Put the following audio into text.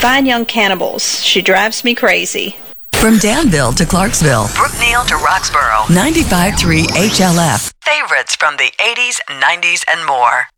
Fine Young Cannibals. She drives me crazy. From Danville to Clarksville, Brookneal to Roxborough, 95.3 HLF. favorites from the 80s, 90s, and more.